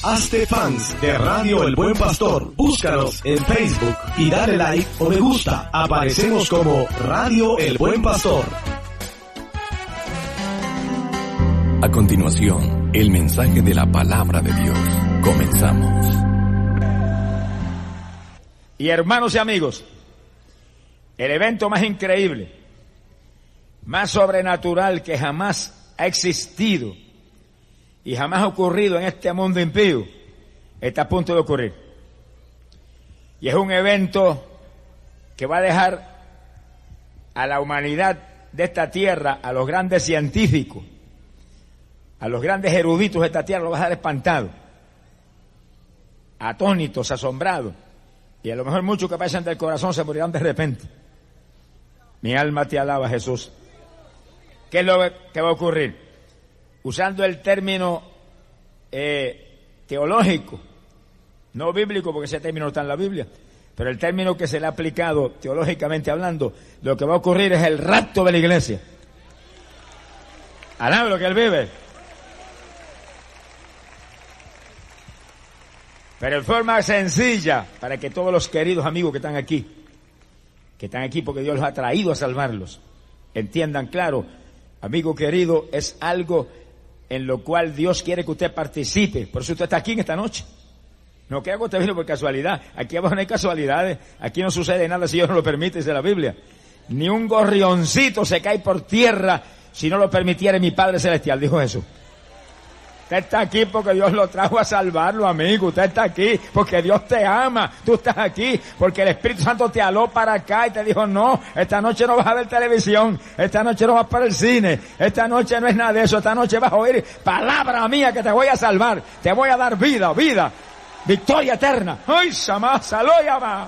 Hazte fans de Radio El Buen Pastor. Búscanos en Facebook y dale like o me gusta. Aparecemos como Radio El Buen Pastor. A continuación, el mensaje de la palabra de Dios. Comenzamos. Y hermanos y amigos, el evento más increíble, más sobrenatural que jamás ha existido y jamás ha ocurrido en este mundo impío, está a punto de ocurrir. Y es un evento que va a dejar a la humanidad de esta tierra, a los grandes científicos, a los grandes eruditos de esta tierra, lo va a dejar espantado, atónitos, asombrados. Y a lo mejor muchos que pasan del corazón se morirán de repente. Mi alma te alaba, Jesús. ¿Qué es lo que va a ocurrir? Usando el término teológico, no bíblico, porque ese término no está en la Biblia, pero el término que se le ha aplicado teológicamente hablando, lo que va a ocurrir es el rapto de la iglesia. Alaba lo que él vive. Pero en forma sencilla, para que todos los queridos amigos que están aquí porque Dios los ha traído a salvarlos, entiendan claro, amigo querido, es algo en lo cual Dios quiere que usted participe. Por eso usted está aquí en esta noche. No que usted vino por casualidad. Aquí abajo no hay casualidades. Aquí no sucede nada si Dios no lo permite, dice la Biblia. Ni un gorrioncito se cae por tierra si no lo permitiera mi Padre Celestial, dijo Jesús. Usted está aquí porque Dios lo trajo a salvarlo, amigo. Usted está aquí porque Dios te ama. Tú estás aquí porque el Espíritu Santo te aló para acá y te dijo, no, esta noche no vas a ver televisión. Esta noche no vas para el cine. Esta noche no es nada de eso. Esta noche vas a oír palabra mía que te voy a salvar. Te voy a dar vida, victoria eterna. ¡Ay, Samá, Saloyama!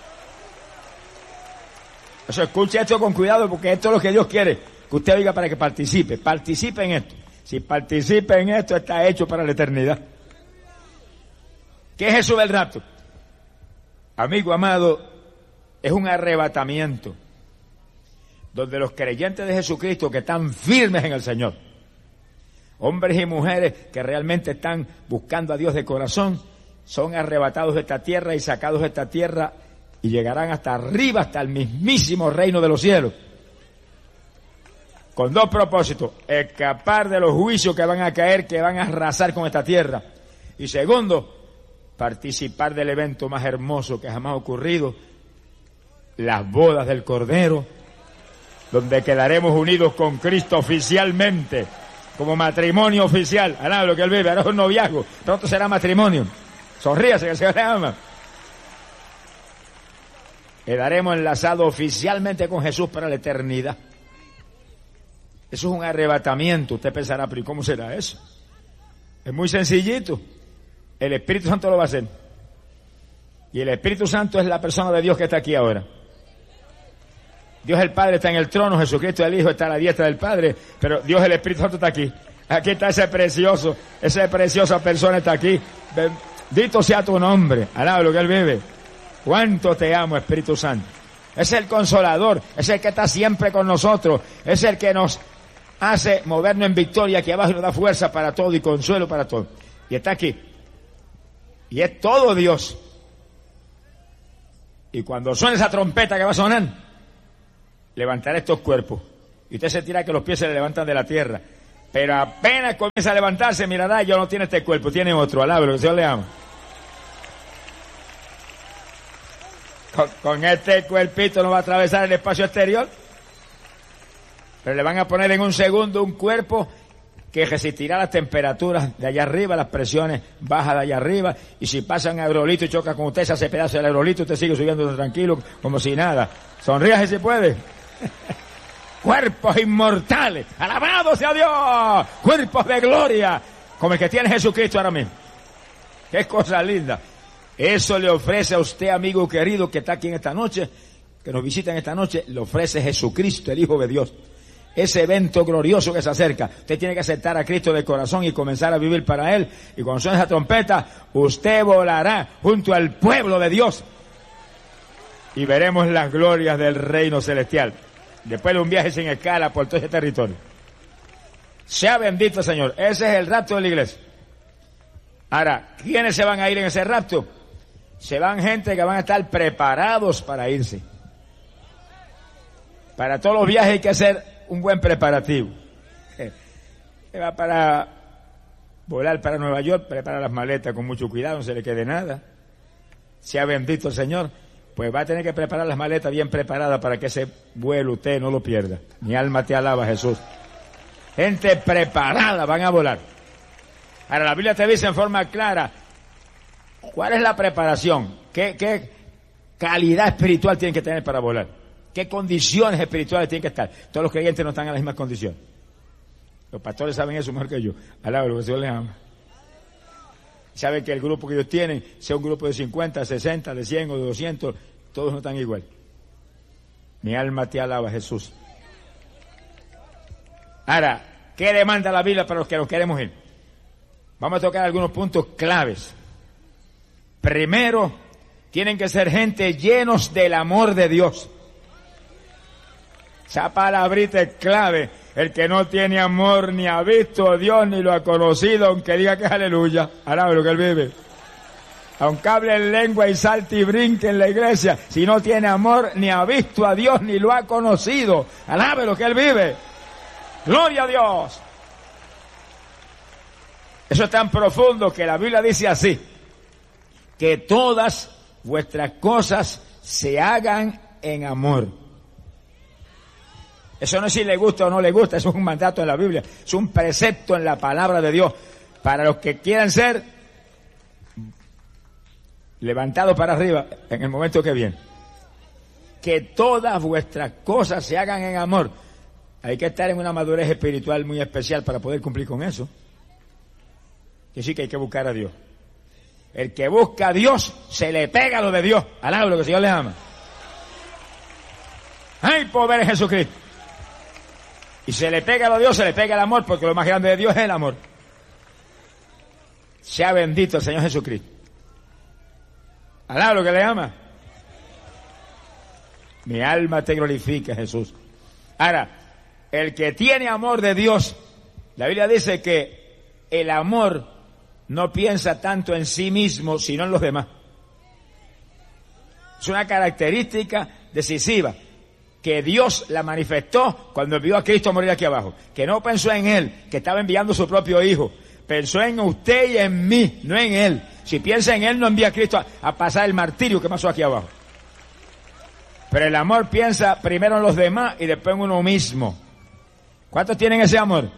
Eso, escuche esto con cuidado porque esto es lo que Dios quiere que usted oiga para que participe. Participe en esto. Si participa en esto, está hecho para la eternidad. ¿Qué es eso del rapto? Amigo amado, es un arrebatamiento donde los creyentes de Jesucristo que están firmes en el Señor, hombres y mujeres que realmente están buscando a Dios de corazón, son arrebatados de esta tierra y sacados de esta tierra y llegarán hasta arriba, hasta el mismísimo reino de los cielos. Con dos propósitos: escapar de los juicios que van a caer, que van a arrasar con esta tierra. Y segundo, participar del evento más hermoso que jamás ha ocurrido, las bodas del Cordero, donde quedaremos unidos con Cristo oficialmente, como matrimonio oficial. Ahora lo que él vive, ahora es un noviazgo, pronto será matrimonio. Sonríase que el Señor le ama. Quedaremos enlazados oficialmente con Jesús para la eternidad. Eso es un arrebatamiento. Usted pensará, pero ¿y cómo será eso? Es muy sencillito. El Espíritu Santo lo va a hacer. Y el Espíritu Santo es la persona de Dios que está aquí ahora. Dios el Padre está en el trono, Jesucristo el Hijo está a la diestra del Padre, pero Dios el Espíritu Santo está aquí. Aquí está esa preciosa persona está aquí. Bendito sea tu nombre. Alaba lo que Él vive. Cuánto te amo, Espíritu Santo. Es el Consolador, es el que está siempre con nosotros, es el que nos hace movernos en victoria aquí abajo y nos da fuerza para todo y consuelo para todo. Y está aquí. Y es todo Dios. Y cuando suene esa trompeta que va a sonar, levantará estos cuerpos. Y usted sentirá que los pies se le levantan de la tierra. Pero apenas comienza a levantarse, mirará, ya no tiene este cuerpo, tiene otro. Alábelo, que el Señor le ama. Con este cuerpito no va a atravesar el espacio exterior, pero le van a poner en un segundo un cuerpo que resistirá las temperaturas de allá arriba, las presiones bajas de allá arriba, y si pasa un aerolito y choca con usted, se hace pedazo del aerolito, usted sigue subiendo tranquilo, como si nada. Sonríase si puede. Cuerpos inmortales, alabado sea Dios, cuerpos de gloria, como el que tiene Jesucristo ahora mismo. Qué cosa linda. Eso le ofrece a usted, amigo querido, que está aquí en esta noche, que nos visita en esta noche, le ofrece Jesucristo, el Hijo de Dios. Ese evento glorioso que se acerca. Usted tiene que aceptar a Cristo de corazón y comenzar a vivir para Él. Y cuando suene esa trompeta, usted volará junto al pueblo de Dios. Y veremos las glorias del reino celestial. Después de un viaje sin escala por todo ese territorio. Sea bendito el Señor. Ese es el rapto de la iglesia. Ahora, ¿quiénes se van a ir en ese rapto? Se van gente que van a estar preparados para irse. Para todos los viajes hay que hacer un buen preparativo. Va para volar para Nueva York, prepara las maletas con mucho cuidado, no se le quede nada. Sea bendito el Señor. Pues va a tener que preparar las maletas bien preparadas para que ese vuelo usted no lo pierda. Mi alma te alaba, Jesús. Gente preparada van a volar. Ahora la Biblia te dice en forma clara cuál es la preparación, qué calidad espiritual tienen que tener para volar, qué condiciones espirituales tienen que estar. Todos los creyentes no están en las mismas condiciones. Los pastores saben eso mejor que yo. Alaba lo que Dios les ama. Saben que el grupo que ellos tienen, sea un grupo de 50, 60, de 100 o de 200, todos no están igual. Mi alma te alaba, Jesús. Ahora, ¿qué demanda la Biblia para los que nos queremos ir? Vamos a tocar algunos puntos claves. Primero, tienen que ser gente llenos del amor de Dios. Esa palabrita es clave. El que no tiene amor ni ha visto a Dios ni lo ha conocido, aunque diga que es aleluya. Alabe lo que él vive. Aunque hable en lengua y salte y brinque en la iglesia, si no tiene amor ni ha visto a Dios ni lo ha conocido. Alabe lo que él vive. Gloria a Dios. Eso es tan profundo que la Biblia dice así: que todas vuestras cosas se hagan en amor. Eso no es si le gusta o no le gusta, eso es un mandato de la Biblia, es un precepto en la palabra de Dios para los que quieran ser levantados para arriba en el momento que viene. Que todas vuestras cosas se hagan en amor. Hay que estar en una madurez espiritual muy especial para poder cumplir con eso. Que sí que hay que buscar a Dios. El que busca a Dios se le pega lo de Dios. Alaba lo que el Señor le ama. ¡Ay, poder en Jesucristo! Y se le pega a Dios, se le pega el amor, porque lo más grande de Dios es el amor. Sea bendito el Señor Jesucristo. Alaba lo que le ama. Mi alma te glorifica, Jesús. Ahora, el que tiene amor de Dios, la Biblia dice que el amor no piensa tanto en sí mismo, sino en los demás. Es una característica decisiva que Dios la manifestó cuando envió a Cristo a morir aquí abajo. Que no pensó en Él, que estaba enviando a su propio Hijo. Pensó en usted y en mí, no en Él. Si piensa en Él, no envía a Cristo a pasar el martirio que pasó aquí abajo. Pero el amor piensa primero en los demás y después en uno mismo. ¿Cuántos tienen ese amor?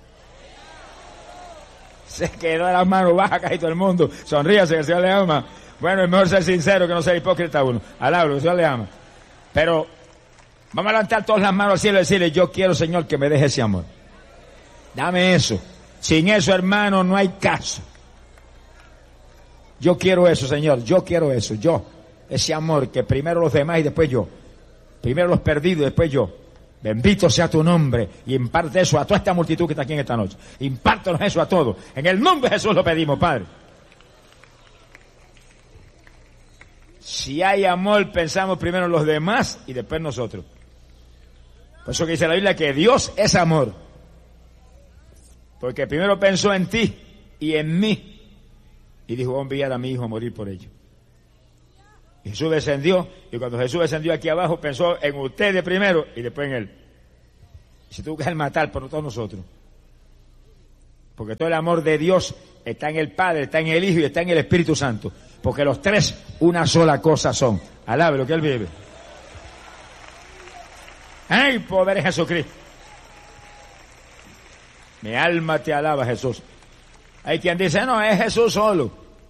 Se quedó las manos bajas casi todo el mundo. Sonríase, que el Señor le ama. Bueno, es mejor ser sincero que no ser hipócrita uno. Alabro, que el Señor le ama. Pero vamos a levantar todas las manos al cielo y decirle: yo quiero, Señor, que me deje ese amor. Dame eso. Sin eso, hermano, no hay caso. Yo quiero eso, Señor. Yo quiero eso. Yo. Ese amor que primero los demás y después yo. Primero los perdidos y después yo. Bendito sea tu nombre y imparte eso a toda esta multitud que está aquí en esta noche. Impártenos eso a todos. En el nombre de Jesús lo pedimos, Padre. Si hay amor, pensamos primero en los demás y después nosotros. Por eso que dice la Biblia que Dios es amor. Porque primero pensó en ti y en mí. Y dijo: voy a enviar a mi hijo a morir por ello. Y Jesús descendió, y cuando Jesús descendió aquí abajo, pensó en ustedes primero y después en Él. Y se tuvo que matar por todos nosotros. Porque todo el amor de Dios está en el Padre, está en el Hijo y está en el Espíritu Santo. Porque los tres una sola cosa son. Alabe lo que Él vive. ¡Ay, poder en Jesucristo! Mi alma te alaba, Jesús. Hay quien dice: no, es Jesús solo.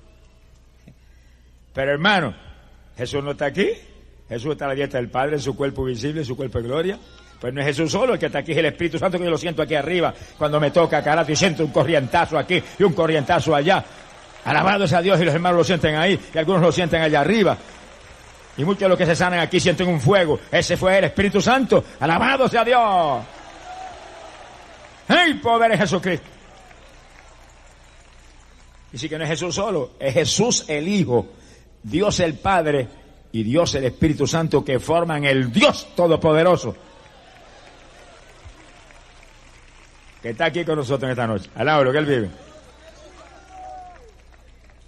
Pero hermano, Jesús no está aquí. Jesús está a la diestra del Padre, en su cuerpo visible, en su cuerpo de gloria. Pues no es Jesús solo, el que está aquí es el Espíritu Santo, que yo lo siento aquí arriba. Cuando me toca carato y siento un corrientazo aquí y un corrientazo allá. Alabado sea Dios, y los hermanos lo sienten ahí, y algunos lo sienten allá arriba. Y muchos de los que se sanan aquí sienten un fuego. Ese fue el Espíritu Santo. Alabado sea Dios. ¡Ay, poder en Jesucristo! Y sí que no es Jesús solo, es Jesús el Hijo, Dios el Padre y Dios el Espíritu Santo, que forman el Dios Todopoderoso, que está aquí con nosotros en esta noche. Alaba lo que Él vive.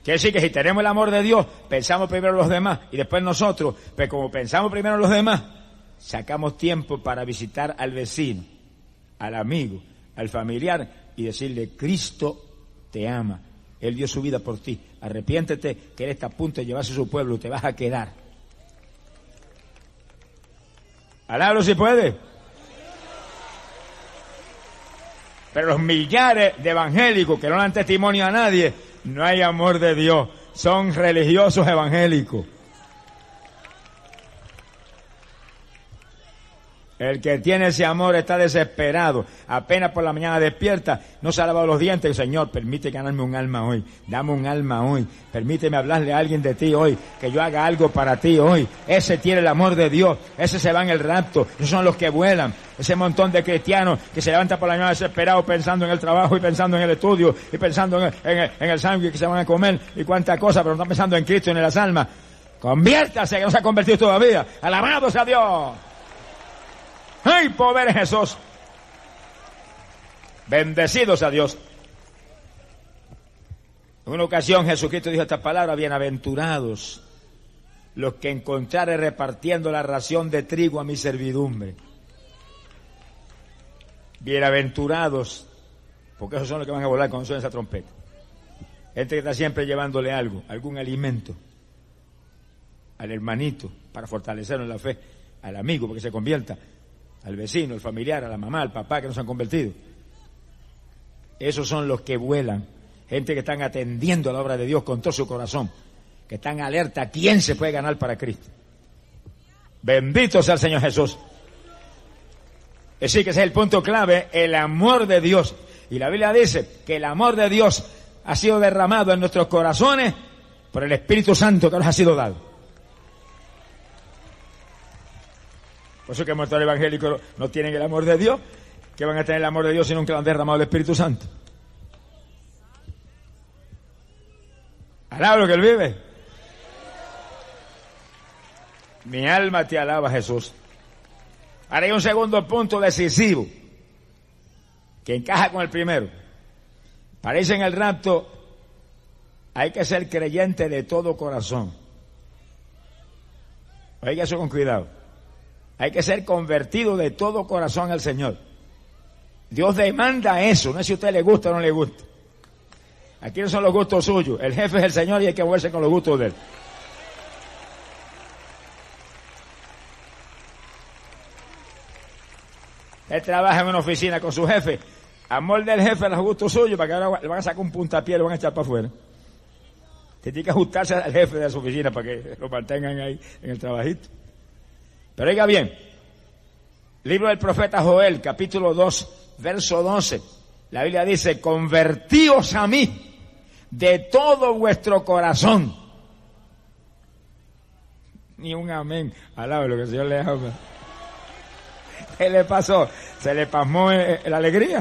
Quiere decir que si tenemos el amor de Dios, pensamos primero en los demás y después nosotros, pero como pensamos primero en los demás, sacamos tiempo para visitar al vecino, al amigo, al familiar y decirle, Cristo te ama, Él dio su vida por ti, arrepiéntete que Él está a punto de llevarse a su pueblo, te vas a quedar. Alábalo si puede. Pero los millares de evangélicos que no dan testimonio a nadie, no hay amor de Dios, son religiosos evangélicos. El que tiene ese amor está desesperado. Apenas por la mañana despierta, no se ha lavado los dientes. Señor, permite ganarme un alma hoy. Dame un alma hoy. Permíteme hablarle a alguien de ti hoy. Que yo haga algo para ti hoy. Ese tiene el amor de Dios. Ese se va en el rapto. Esos son los que vuelan. Ese montón de cristianos que se levantan por la mañana desesperados pensando en el trabajo y pensando en el estudio y pensando en el sándwich que se van a comer y cuántas cosas, pero no están pensando en Cristo y en las almas. Conviértase, que no se ha convertido todavía. Alabado sea Dios. ¡Ay, poder Jesús! Bendecidos a Dios. En una ocasión Jesucristo dijo esta palabra, bienaventurados los que encontrare repartiendo la ración de trigo a mi servidumbre. Bienaventurados, porque esos son los que van a volar cuando suene esa trompeta. Gente que está siempre llevándole algo, algún alimento al hermanito para fortalecerlo en la fe, al amigo para que se convierta, al vecino, al familiar, a la mamá, al papá que no se han convertido. Esos son los que vuelan. Gente que están atendiendo a la obra de Dios con todo su corazón. Que están alerta a quién se puede ganar para Cristo. Bendito sea el Señor Jesús. Es decir, que ese es el punto clave, el amor de Dios. Y la Biblia dice que el amor de Dios ha sido derramado en nuestros corazones por el Espíritu Santo que nos ha sido dado. Por eso que muchos evangélicos no tienen el amor de Dios, que van a tener el amor de Dios si nunca lo han derramado el Espíritu Santo. Alaba lo que Él vive. Mi alma te alaba, Jesús. Ahora hay un segundo punto decisivo que encaja con el primero. Parece en el rapto, hay que ser creyente de todo corazón. Oiga eso con cuidado. Hay que ser convertido de todo corazón al Señor. Dios demanda eso, no es si a usted le gusta o no le gusta. Aquí no son los gustos suyos, el jefe es el Señor y hay que moverse con los gustos de Él. Él trabaja en una oficina con su jefe, amor del jefe a los gustos suyos, para que ahora le van a sacar un puntapié y lo van a echar para afuera. Tiene que ajustarse al jefe de su oficina para que lo mantengan ahí en el trabajito. Pero oiga bien, libro del profeta Joel, capítulo 2, verso 12. La Biblia dice, convertíos a mí de todo vuestro corazón. Ni un amén. Alaba lo que el Señor le ama. ¿Qué le pasó? ¿Se le pasmó la alegría?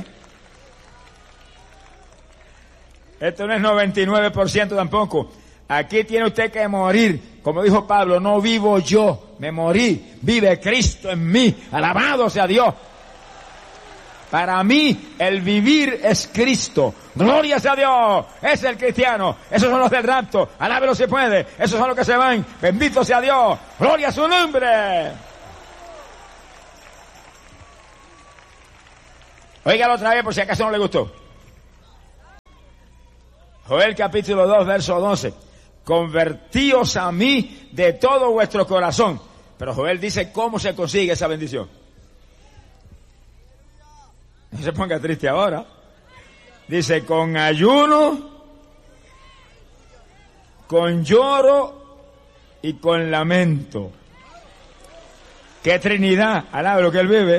Esto no es 99% tampoco. Aquí tiene usted que morir. Como dijo Pablo, no vivo yo, me morí. Vive Cristo en mí. Alabado sea Dios. Para mí, el vivir es Cristo. Gloria sea Dios. Es el cristiano. Esos son los del rapto. Alábelo si puede. Esos son los que se van. Bendito sea Dios. Gloria a su nombre. Óigalo otra vez por si acaso no le gustó. Joel capítulo 2, verso 12. Convertíos a mí de todo vuestro corazón. Pero Joel dice cómo se consigue esa bendición. No se ponga triste ahora. Dice con ayuno, con lloro y con lamento. ¡Qué Trinidad! Alaba lo que Él vive.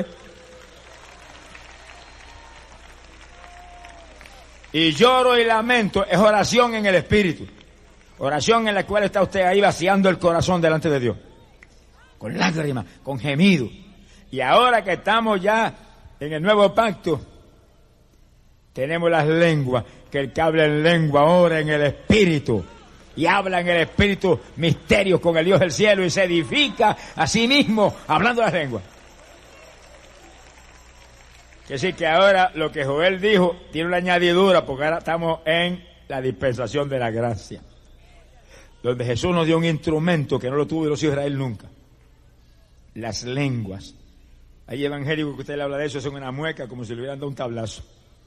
Y lloro y lamento es oración en el Espíritu. Oración en la cual está usted ahí vaciando el corazón delante de Dios. Con lágrimas, con gemido. Y ahora que estamos ya en el nuevo pacto, tenemos las lenguas, que el que habla en lengua ora en el Espíritu. Y habla en el Espíritu misterios con el Dios del cielo y se edifica a sí mismo hablando las lenguas. Quiere decir que ahora lo que Joel dijo tiene una añadidura porque ahora estamos en la dispensación de la gracia. donde Jesús nos dio un instrumento que no lo tuvo los hijos de Israel nunca. Las lenguas. Hay evangélicos que usted le habla de eso, son una mueca como si le hubieran dado un tablazo.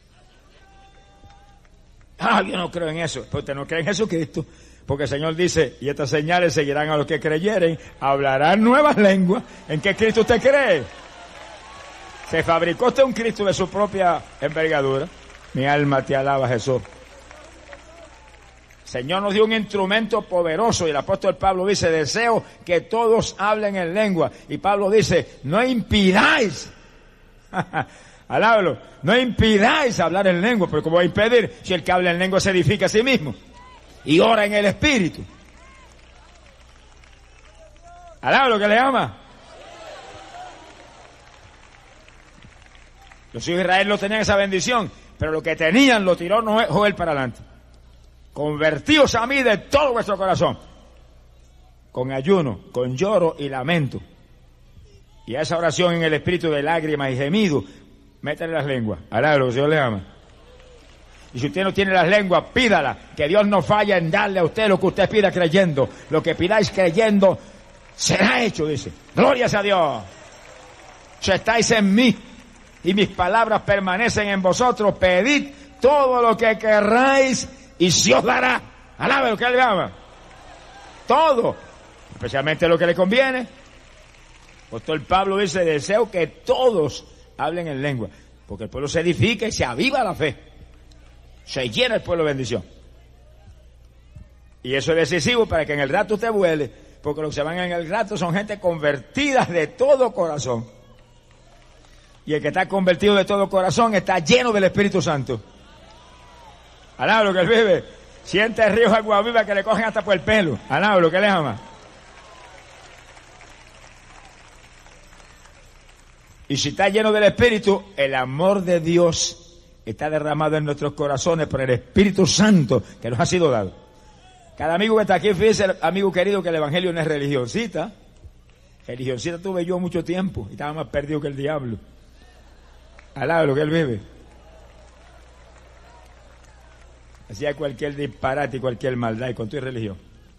Yo no creo en eso. Pero usted no cree en Jesucristo, porque el Señor dice, y estas señales seguirán a los que creyeren, hablarán nuevas lenguas. ¿En qué Cristo usted cree? Se fabricó usted un Cristo de su propia envergadura. Mi alma te alaba, Jesús. El Señor nos dio un instrumento poderoso y el apóstol Pablo dice, deseo que todos hablen en lengua. Y Pablo dice, no impidáis, alábalo, no impidáis hablar en lengua, pero ¿cómo va a impedir si el que habla en lengua se edifica a sí mismo? Y ora en el Espíritu. Alábalo, que le ama. Los hijos de Israel no tenían esa bendición, pero lo que tenían lo tiró Joel para adelante. Convertíos a mí de todo vuestro corazón, con ayuno, con lloro y lamento. Y a esa oración en el espíritu de lágrimas y gemido, métale las lenguas. Alábalo, que Dios le ama. Y si usted no tiene las lenguas, pídala, que Dios no falla en darle a usted lo que usted pida creyendo. Lo que pidáis creyendo será hecho, dice. Glorias a Dios. Si estáis en mí y mis palabras permanecen en vosotros, pedid todo lo que querráis y se os dará. Alábalo, que le ama. Todo, especialmente lo que le conviene. El apóstol Pablo dice, deseo que todos hablen en lengua, porque el pueblo se edifica y se aviva la fe. Se llena el pueblo de bendición. Y eso es decisivo para que en el rato usted vuele, porque los que se van en el rato son gente convertida de todo corazón. Y el que está convertido de todo corazón está lleno del Espíritu Santo. Alábalo, que él vive. Siente ríos de agua viva que le cogen hasta por el pelo. Alábalo, que le ama. Y si está lleno del Espíritu, el amor de Dios está derramado en nuestros corazones por el Espíritu Santo que nos ha sido dado. Cada amigo que está aquí, fíjese, amigo querido, que el Evangelio no es religioncita. Religioncita tuve yo mucho tiempo y estaba más perdido que el diablo. Alábalo, que él vive. Hacía cualquier disparate y cualquier maldad y con tu religión.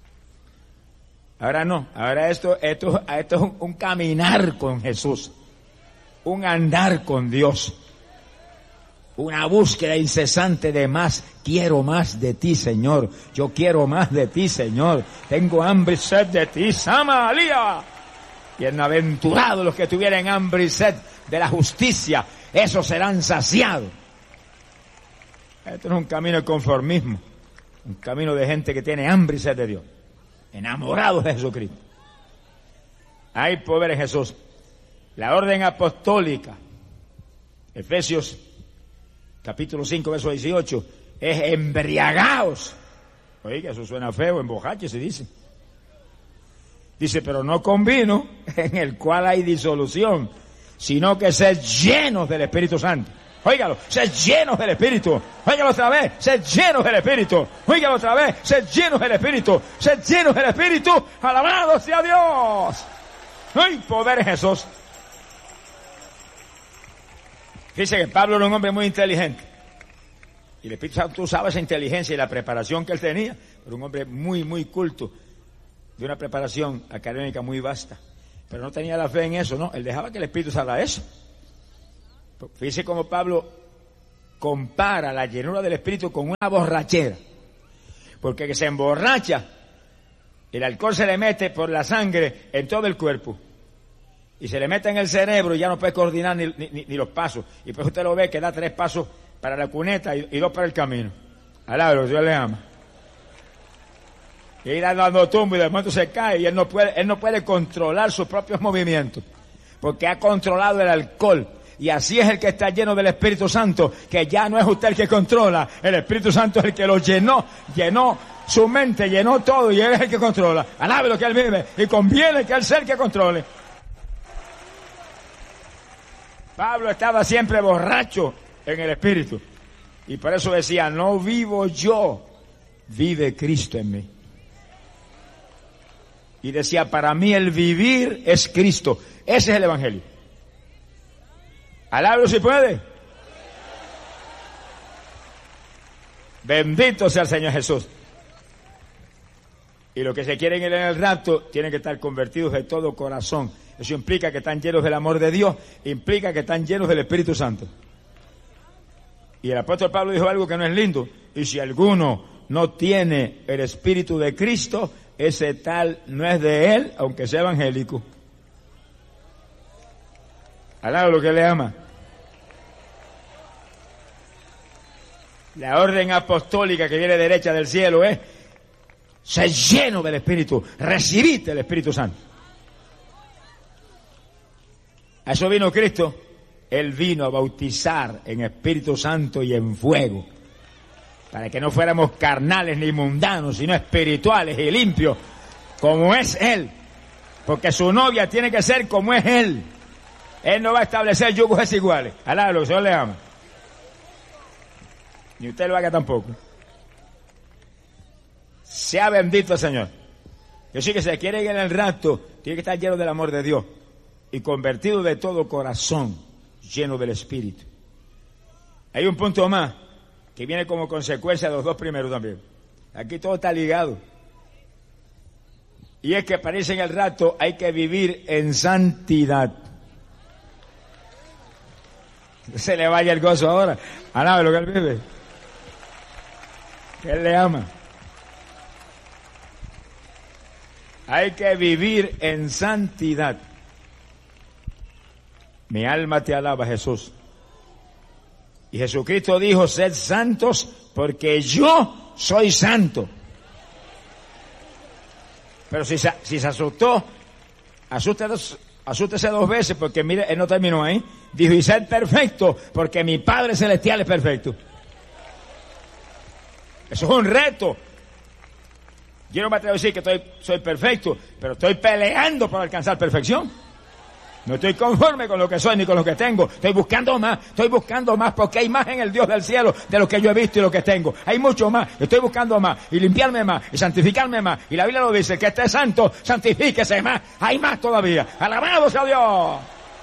Ahora no, ahora esto es un caminar con Jesús, un andar con Dios, una búsqueda incesante de más. Quiero más de ti, Señor. Yo quiero más de ti, Señor. Tengo hambre y sed de ti, Samalia. Bienaventurados los que tuvieran hambre y sed de la justicia, esos serán saciados. Esto no es un camino de conformismo, un camino de gente que tiene hambre y sed de Dios, enamorados de Jesucristo. Hay poder en Jesús. La orden apostólica, Efesios capítulo 5, verso 18, es embriagaos. Oiga, eso suena feo, emborrache se dice. Dice, pero no con vino, en el cual hay disolución, sino que sed llenos del Espíritu Santo. Óigalo, sed llenos del Espíritu. Óigalo otra vez, sed llenos del Espíritu. Óigalo otra vez, sed llenos del Espíritu. Sed llenos del Espíritu. Alabado sea Dios. ¡Ay, poder en Jesús! Dice que Pablo era un hombre muy inteligente. Y el Espíritu Santo usaba esa inteligencia y la preparación que él tenía. Era un hombre muy, muy culto, de una preparación académica muy vasta. Pero no tenía la fe en eso, ¿no? Él dejaba que el Espíritu usara eso. Fíjese cómo Pablo compara la llenura del Espíritu con una borrachera. Porque que se emborracha, el alcohol se le mete por la sangre en todo el cuerpo. Y se le mete en el cerebro y ya no puede coordinar ni los pasos. Y pues usted lo ve que da 3 pasos para la cuneta y 2 para el camino. Alabro, Dios le ama. Y irá dando tumbo y de momento se cae y él no puede controlar sus propios movimientos. Porque ha controlado el alcohol. Y así es el que está lleno del Espíritu Santo, que ya no es usted el que controla, el Espíritu Santo es el que lo llenó su mente, llenó todo y él es el que controla. Alabe lo que él vive y conviene que él sea el que controle. Pablo estaba siempre borracho en el Espíritu y por eso decía, no vivo yo, vive Cristo en mí. Y decía, para mí el vivir es Cristo. Ese es el Evangelio. Alábalo si puede. Bendito sea el Señor Jesús. Y los que se quieren ir en el rapto tienen que estar convertidos de todo corazón. Eso implica que están llenos del amor de Dios, implica que están llenos del Espíritu Santo. Y el apóstol Pablo dijo algo que no es lindo. Y si alguno no tiene el Espíritu de Cristo, ese tal no es de él, aunque sea evangélico. Alaba lo que le ama. La orden apostólica que viene derecha del cielo es: sé lleno del Espíritu, recibiste el Espíritu Santo. A eso vino Cristo. Él vino a bautizar en Espíritu Santo y en fuego, para que no fuéramos carnales ni mundanos, sino espirituales y limpios, como es Él. Porque su novia tiene que ser como es Él. Él no va a establecer yugos desiguales. Alá, lo que el Señor le ama. Ni usted lo haga tampoco. Sea bendito el Señor. Yo sí que se quiere ir en el rapto, tiene que estar lleno del amor de Dios y convertido de todo corazón, lleno del Espíritu. Hay un punto más que viene como consecuencia de los dos primeros también. Aquí todo está ligado. Y es que parece en el rapto hay que vivir en santidad. Se le vaya el gozo ahora. Alabe lo que él vive. Que él le ama. Hay que vivir en santidad. Mi alma te alaba, Jesús. Y Jesucristo dijo: sed santos porque yo soy santo. Pero si se asustó, asústese dos veces, porque mire, él no terminó ahí. Dijo: y sed perfecto porque mi Padre Celestial es perfecto. Eso es un reto. Yo no me atrevo a decir que soy perfecto, pero estoy peleando por alcanzar perfección. No estoy conforme con lo que soy ni con lo que tengo. Estoy buscando más porque hay más en el Dios del cielo de lo que yo he visto y lo que tengo. Hay mucho más. Estoy buscando más y limpiarme más y santificarme más. Y la Biblia lo dice: que esté santo, santifíquese más. Hay más todavía. Alabado sea Dios.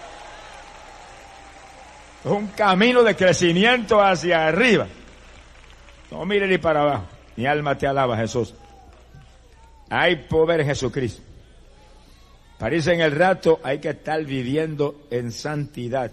Es un camino de crecimiento hacia arriba. No mire ni para abajo. Mi alma te alaba, Jesús. Hay poder en Jesucristo. Parece en el rato hay que estar viviendo en santidad.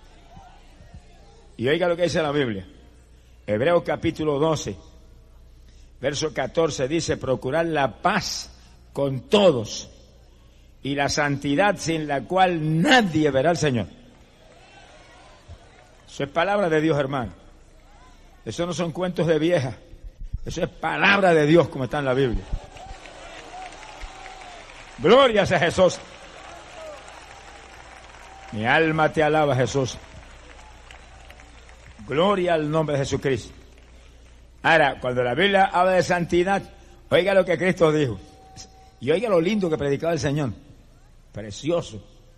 Y oiga lo que dice la Biblia. Hebreos capítulo 12, verso 14 dice: procurar la paz con todos y la santidad sin la cual nadie verá al Señor. Eso es palabra de Dios, hermano. Eso no son cuentos de vieja. Eso es palabra de Dios como está en la Biblia. Gloria sea Jesús. Mi alma te alaba, Jesús. Gloria al nombre de Jesucristo. Ahora, cuando la Biblia habla de santidad, oiga lo que Cristo dijo. Y oiga lo lindo que predicaba el Señor. Precioso.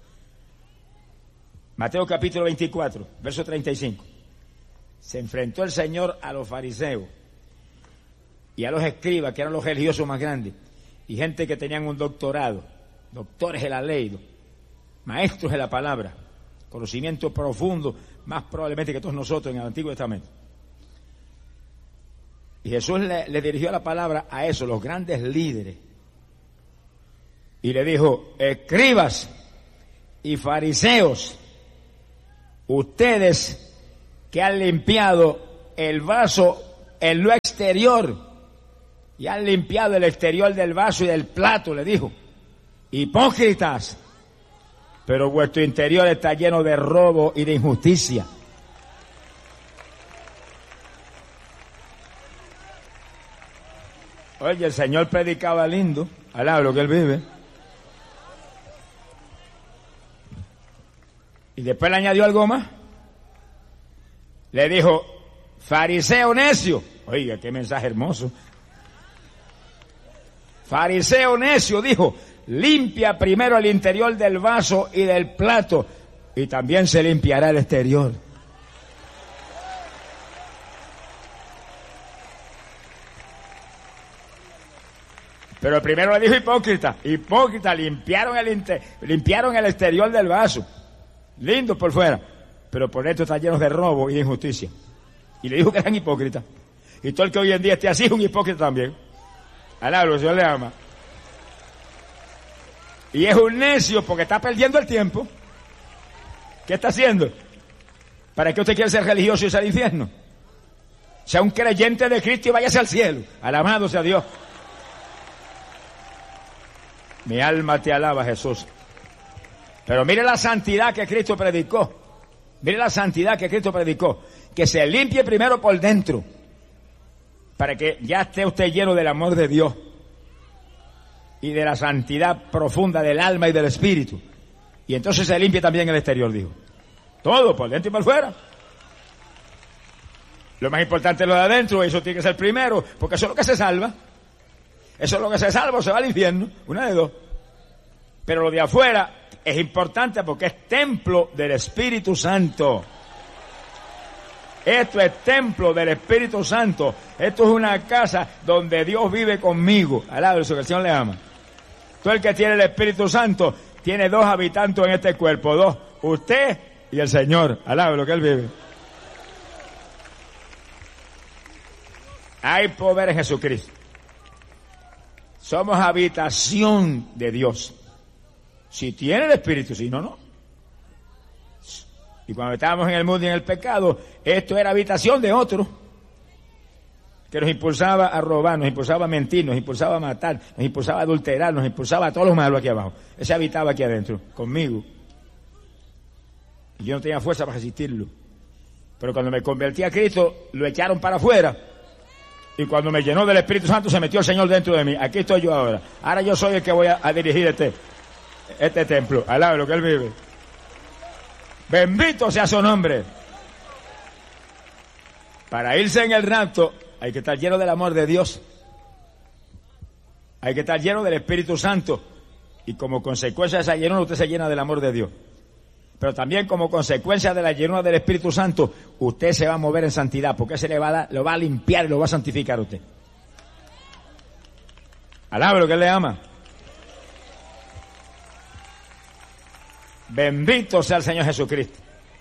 Mateo capítulo 24, verso 35. Se enfrentó el Señor a los fariseos y a los escribas, que eran los religiosos más grandes, y gente que tenían un doctorado, doctores de la ley, maestros de la palabra, conocimiento profundo, más probablemente que todos nosotros en el Antiguo Testamento. Y Jesús le dirigió la palabra a esos, los grandes líderes, y le dijo: escribas y fariseos, ustedes que han limpiado el vaso en lo exterior, y han limpiado el exterior del vaso y del plato, le dijo, hipócritas, pero vuestro interior está lleno de robo y de injusticia. Oye, el Señor predicaba lindo, alaba lo que Él vive. Y después le añadió algo más. Le dijo: fariseo necio. Oiga, qué mensaje hermoso. Fariseo necio, dijo: limpia primero el interior del vaso y del plato, y también se limpiará el exterior. Pero primero le dijo hipócrita. Hipócrita, limpiaron el exterior del vaso. Lindo por fuera, pero por dentro está lleno de robo y de injusticia. Y le dijo que eran hipócritas. Y todo el que hoy en día esté así es un hipócrita también. Alablo, el Señor le ama. Y es un necio porque está perdiendo el tiempo. ¿Qué está haciendo? ¿Para qué usted quiere ser religioso y irse al infierno? Sea un creyente de Cristo y váyase al cielo. Alabado sea Dios. Mi alma te alaba, Jesús. Pero mire la santidad que Cristo predicó. Mire la santidad que Cristo predicó. Que se limpie primero por dentro. Para que ya esté usted lleno del amor de Dios. Y de la santidad profunda del alma y del espíritu. Y entonces se limpie también el exterior, dijo. Todo, por dentro y por fuera. Lo más importante es lo de adentro, eso tiene que ser primero, porque eso es lo que se salva. Eso es lo que se salva o se va al infierno, una de dos. Pero lo de afuera es importante porque es templo del Espíritu Santo. Esto es templo del Espíritu Santo. Esto es una casa donde Dios vive conmigo. Alaba eso, que el Señor le ama. Todo el que tiene el Espíritu Santo tiene dos habitantes en este cuerpo, dos, usted y el Señor. Alaba lo que Él vive. Hay poder en Jesucristo. Somos habitación de Dios. Si tiene el Espíritu, si no, no. Y cuando estábamos en el mundo y en el pecado, esto era habitación de otro. Que nos impulsaba a robar, nos impulsaba a mentir, nos impulsaba a matar, nos impulsaba a adulterar, nos impulsaba a todo lo malo aquí abajo. Ese habitaba aquí adentro, conmigo. Y yo no tenía fuerza para resistirlo. Pero cuando me convertí a Cristo, lo echaron para afuera. Y cuando me llenó del Espíritu Santo, se metió el Señor dentro de mí. Aquí estoy yo ahora. Ahora yo soy el que voy a dirigir este templo. Alaba lo que Él vive. Bendito sea su nombre. Para irse en el rapto, hay que estar lleno del amor de Dios. Hay que estar lleno del Espíritu Santo. Y como consecuencia de esa llenura, usted se llena del amor de Dios. Pero también como consecuencia de la llenura del Espíritu Santo, usted se va a mover en santidad, porque se le va a dar, lo va a limpiar y lo va a santificar a usted. Alaba lo que Él le ama. Bendito sea el Señor Jesucristo.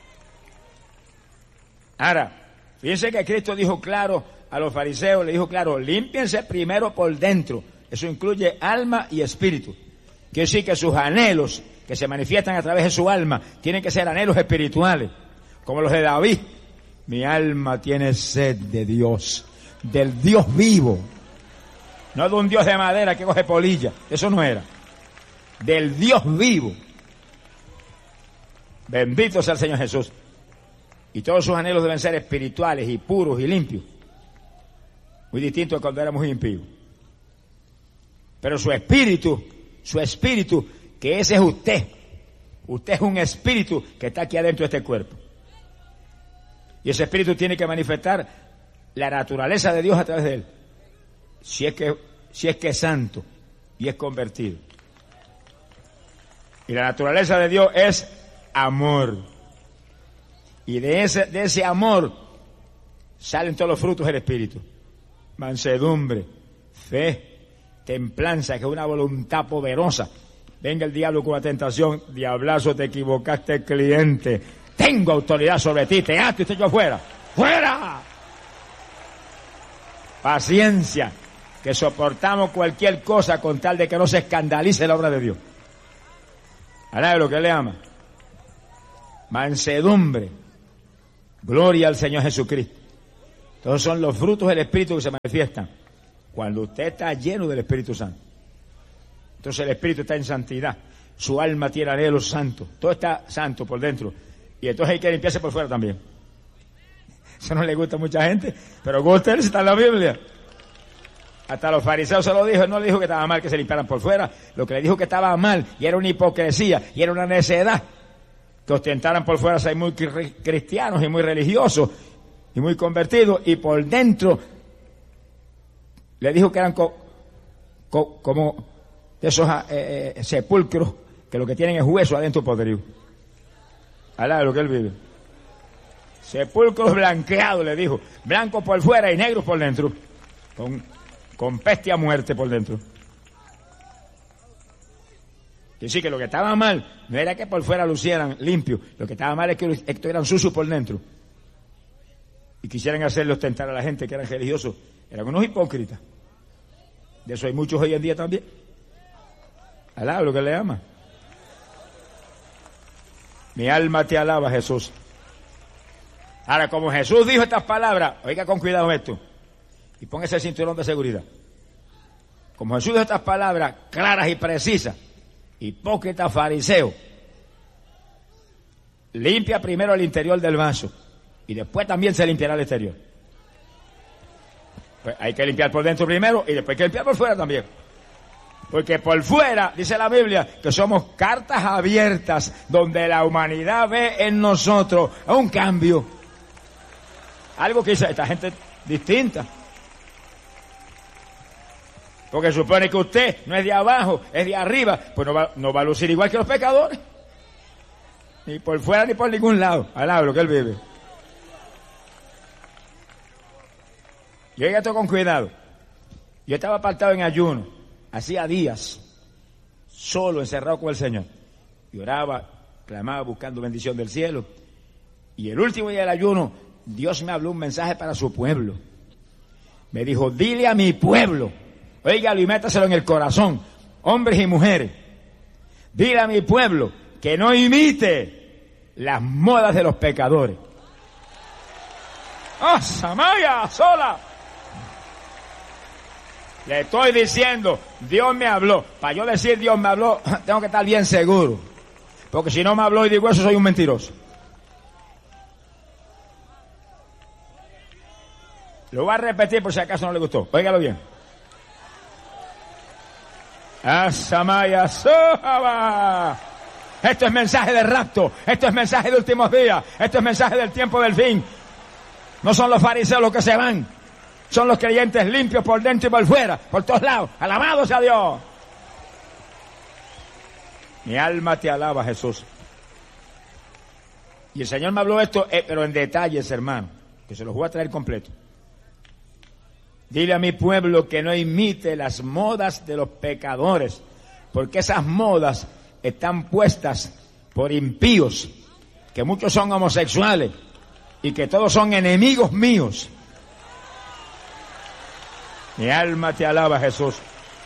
Ahora, fíjense que Cristo dijo claro a los fariseos, le dijo claro, límpiense primero por dentro. Eso incluye alma y espíritu. Quiere decir que sus anhelos que se manifiestan a través de su alma tienen que ser anhelos espirituales, como los de David. Mi alma tiene sed de Dios, del Dios vivo, no de un Dios de madera que coge polilla, eso no era, del Dios vivo. Bendito sea el Señor Jesús. Y todos sus anhelos deben ser espirituales y puros y limpios, muy distintos a cuando éramos impíos. Pero su espíritu, que ese es usted. Usted es un espíritu que está aquí adentro de este cuerpo. Y ese espíritu tiene que manifestar la naturaleza de Dios a través de él. Si es que es santo y es convertido. Y la naturaleza de Dios es amor. Y de ese amor salen todos los frutos del espíritu. Mansedumbre, fe, templanza, que es una voluntad poderosa. Venga el diablo con la tentación, diablazo, te equivocaste, cliente. Tengo autoridad sobre ti, te ato y estoy yo afuera. ¡Fuera! Paciencia, que soportamos cualquier cosa con tal de que no se escandalice la obra de Dios. Alaba lo que Él le ama. Mansedumbre. Gloria al Señor Jesucristo. Todos son los frutos del Espíritu que se manifiestan cuando usted está lleno del Espíritu Santo. Entonces el Espíritu está en santidad. Su alma tiene anhelos santos. Todo está santo por dentro. Y entonces hay que limpiarse por fuera también. Eso no le gusta a mucha gente, pero gusta él, está en la Biblia. Hasta los fariseos se lo dijo. Él no le dijo que estaba mal que se limpiaran por fuera. Lo que le dijo que estaba mal, y era una hipocresía, y era una necedad, que ostentaran por fuera ser muy cristianos y muy religiosos y muy convertidos, y por dentro le dijo que eran como de esos sepulcros que lo que tienen es hueso adentro podrido. Alá lo que Él vive. Sepulcros blanqueados, le dijo, blancos por fuera y negros por dentro, con peste a muerte por dentro. Quiere decir que lo que estaba mal no era que por fuera lucieran limpios, lo que estaba mal es que estuvieran sucios por dentro y quisieran hacerle ostentar a la gente que eran religiosos. Eran unos hipócritas. De eso hay muchos hoy en día también. Alaba lo que le ama. Mi alma te alaba, Jesús. Ahora, como Jesús dijo estas palabras, oiga con cuidado esto, y póngase el cinturón de seguridad. Como Jesús dijo estas palabras claras y precisas, hipócrita fariseo, limpia primero el interior del vaso y después también se limpiará el exterior. Pues hay que limpiar por dentro primero y después hay que limpiar por fuera también. Porque por fuera, dice la Biblia, que somos cartas abiertas donde la humanidad ve en nosotros un cambio. Algo que dice esta gente distinta. Porque supone que usted no es de abajo, es de arriba, pues no va a lucir igual que los pecadores. Ni por fuera ni por ningún lado. Alaba lo que él vive. Y oiga esto con cuidado. Yo estaba apartado en ayuno, hacía días, solo, encerrado con el Señor. Y oraba, clamaba, buscando bendición del cielo. Y el último día del ayuno, Dios me habló un mensaje para su pueblo. Me dijo, dile a mi pueblo, óigalo y métaselo en el corazón, hombres y mujeres. Dile a mi pueblo que no imite las modas de los pecadores. ¡Ah, Samaya, sola! Le estoy diciendo, Dios me habló. Para yo decir Dios me habló, tengo que estar bien seguro. Porque si no me habló y digo eso, soy un mentiroso. Lo voy a repetir por si acaso no le gustó. Óigalo bien. Asamaya Sohaba. Esto es mensaje de rapto. Esto es mensaje de últimos días. Esto es mensaje del tiempo del fin. No son los fariseos los que se van. Son los creyentes limpios por dentro y por fuera, por todos lados. ¡Alabado sea Dios! Mi alma te alaba, Jesús. Y el Señor me habló esto, pero en detalles, hermano, que se los voy a traer completo. Dile a mi pueblo que no imite las modas de los pecadores, porque esas modas están puestas por impíos, que muchos son homosexuales y que todos son enemigos míos. Mi alma te alaba, Jesús.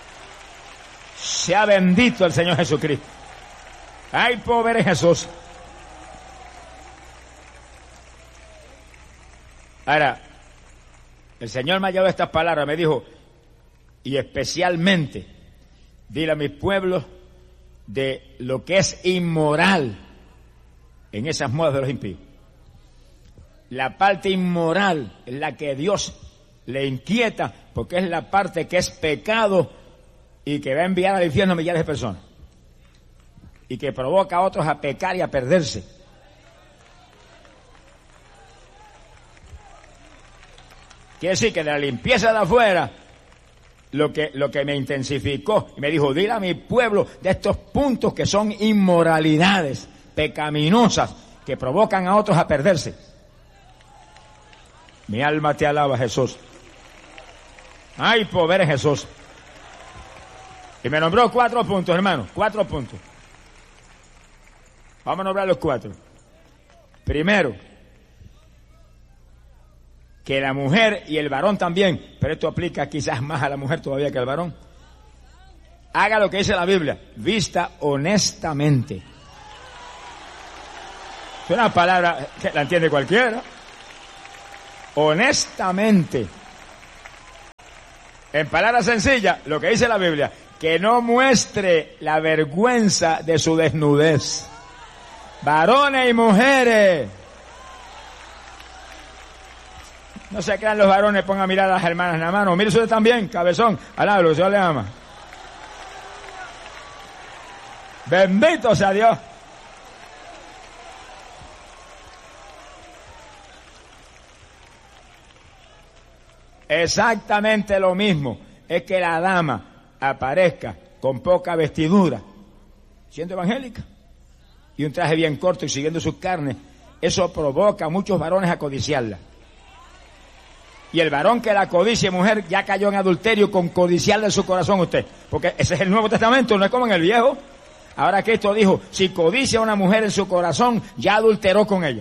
Sea bendito el Señor Jesucristo. Ay, pobre Jesús. Ahora, el Señor me ha llevado estas palabras, me dijo, y especialmente, dile a mis pueblos de lo que es inmoral en esas modas de los impíos. La parte inmoral es la que Dios le inquieta, porque es la parte que es pecado y que va a enviar al infierno a millares de personas. Y que provoca a otros a pecar y a perderse. Quiere decir que de la limpieza de afuera, lo que me intensificó, y me dijo, dile a mi pueblo de estos puntos que son inmoralidades pecaminosas, que provocan a otros a perderse. Mi alma te alaba, Jesús. Ay, pobre Jesús. Y me nombró 4 puntos, hermano, 4 puntos. Vamos a nombrar los 4. Primero, que la mujer y el varón también, pero esto aplica quizás más a la mujer todavía que al varón, haga lo que dice la Biblia, vista honestamente. Es una palabra que la entiende cualquiera. Honestamente. En palabras sencillas, lo que dice la Biblia, que no muestre la vergüenza de su desnudez. Varones y mujeres. No se crean los varones, pongan a mirar a las hermanas en la mano. Mire usted también, cabezón. Alá, lo que Dios le ama. Bendito sea Dios. Exactamente lo mismo es que la dama aparezca con poca vestidura, siendo evangélica, y un traje bien corto y siguiendo sus carnes. Eso provoca a muchos varones a codiciarla. Y el varón que la codicia, mujer, ya cayó en adulterio con codiciarle en su corazón usted. Porque ese es el Nuevo Testamento, no es como en el Viejo. Ahora Cristo dijo, si codicia a una mujer en su corazón, ya adulteró con ella.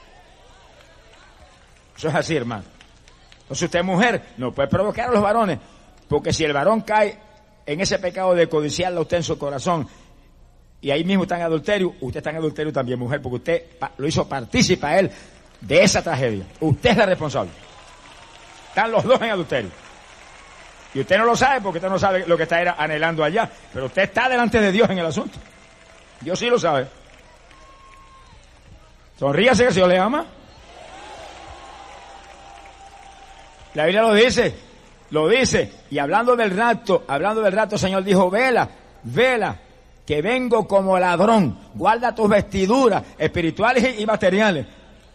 Eso es así, hermano. Entonces usted, mujer, no puede provocar a los varones. Porque si el varón cae en ese pecado de codiciarla usted en su corazón, y ahí mismo está en adulterio, usted está en adulterio también, mujer, porque usted lo hizo partícipe a él de esa tragedia. Usted es la responsable. Están los dos en adulterio. Y usted no lo sabe porque usted no sabe lo que está anhelando allá, pero usted está delante de Dios en el asunto. Dios sí lo sabe. Sonríase que el Señor le ama. La Biblia lo dice. Y hablando del rapto, el Señor dijo, vela, que vengo como ladrón. Guarda tus vestiduras espirituales y materiales.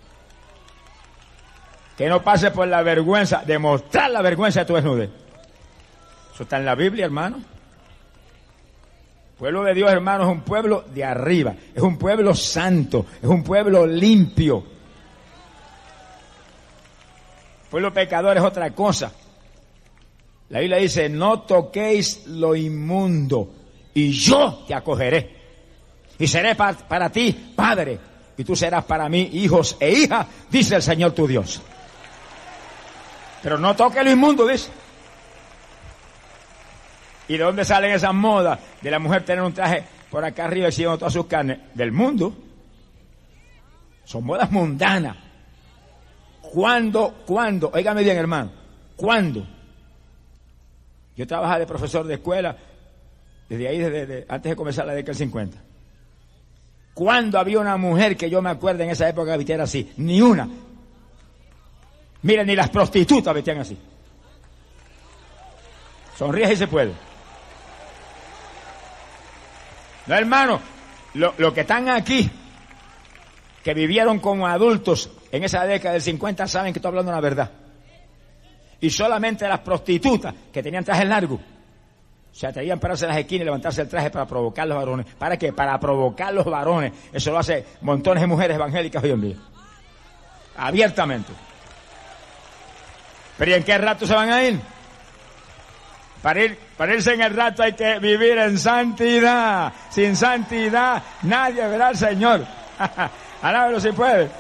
Que no pases por la vergüenza, de mostrar la vergüenza de tu desnudez. Eso está en la Biblia, hermano. El pueblo de Dios, hermano, es un pueblo de arriba. Es un pueblo santo. Es un pueblo limpio. El pueblo pecador es otra cosa. La Biblia dice, no toquéis lo inmundo, y yo te acogeré. Y seré para ti padre, y tú serás para mí hijos e hijas, dice el Señor tu Dios. Pero no toque lo inmundo, dice. ¿Y de dónde salen esas modas de la mujer tener un traje por acá arriba exhibiendo todas sus carnes? Del mundo. Son modas mundanas. ¿Cuándo? Óigame bien, hermano. ¿Cuándo? Yo trabajaba de profesor de escuela desde ahí, desde antes de comenzar la década del 50. ¿Cuándo había una mujer que yo me acuerdo en esa época que vistiera así? Ni una. Miren, ni las prostitutas vestían así. Sonríe si se puede. No, hermano, lo que están aquí, que vivieron como adultos en esa década del 50, saben que estoy hablando una verdad. Y solamente las prostitutas que tenían trajes largos se atrevían a pararse en las esquinas y levantarse el traje para provocar a los varones. ¿Para qué? Para provocar a los varones. Eso lo hace montones de mujeres evangélicas hoy en día. Abiertamente. ¿Pero y en qué rato se van a ir? Para irse en el rato hay que vivir en santidad. Sin santidad nadie verá al Señor. Alábelo si puede.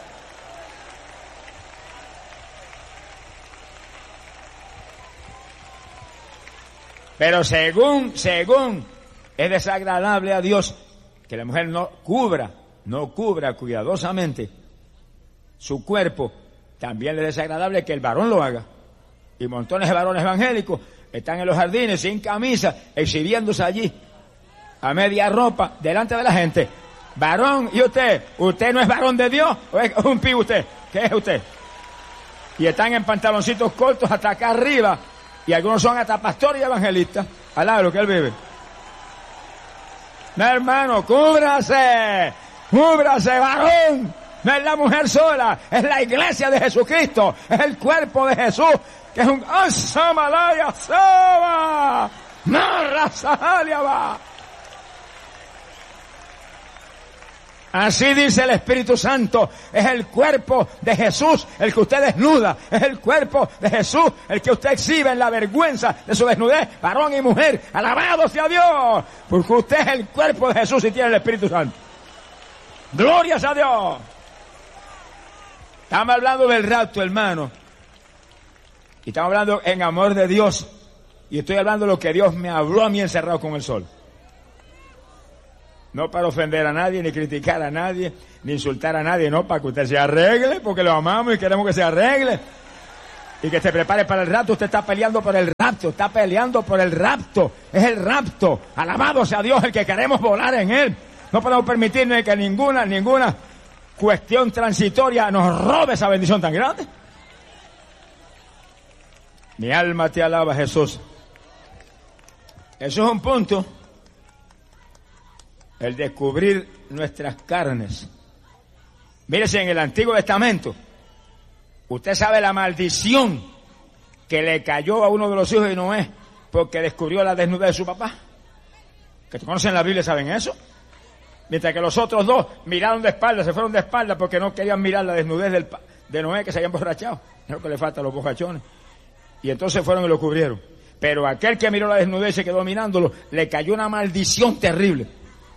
Pero según es desagradable a Dios que la mujer no cubra cuidadosamente su cuerpo, también le es desagradable que el varón lo haga. Y montones de varones evangélicos están en los jardines sin camisa, exhibiéndose allí a media ropa delante de la gente. Varón, ¿y usted no es varón de Dios o es un pibe usted? ¿Qué es usted? Y están en pantaloncitos cortos hasta acá arriba. Y algunos son hasta pastores y evangelistas. Alá lo que él vive. No, hermano, cúbrase, varón. No es la mujer sola, es la iglesia de Jesucristo, es el cuerpo de Jesús, que es un asamalaya saba, marrasalia. Así dice el Espíritu Santo, es el cuerpo de Jesús el que usted desnuda, es el cuerpo de Jesús el que usted exhibe en la vergüenza de su desnudez, varón y mujer, alabado sea Dios, porque usted es el cuerpo de Jesús y tiene el Espíritu Santo. Glorias a Dios. Estamos hablando del rapto, hermano, y estamos hablando en amor de Dios, y estoy hablando de lo que Dios me habló a mí encerrado con el sol. No para ofender a nadie, ni criticar a nadie, ni insultar a nadie, no, para que usted se arregle, porque lo amamos y queremos que se arregle. Y que se prepare para el rapto. Usted está peleando por el rapto, está peleando por el rapto. Es el rapto. Alabado sea Dios, el que queremos volar en Él. No podemos permitirnos que ninguna cuestión transitoria nos robe esa bendición tan grande. Mi alma te alaba, Jesús. Eso es un punto. El descubrir nuestras carnes. Mírese, en el Antiguo Testamento, usted sabe la maldición que le cayó a uno de los hijos de Noé porque descubrió la desnudez de su papá. Que conocen la Biblia, ¿saben eso? Mientras que los otros dos miraron de espalda, se fueron de espalda porque no querían mirar la desnudez de Noé, que se habían borrachado. Es lo que le falta a los borrachones. Y entonces fueron y lo cubrieron. Pero aquel que miró la desnudez y se quedó mirándolo, le cayó una maldición terrible.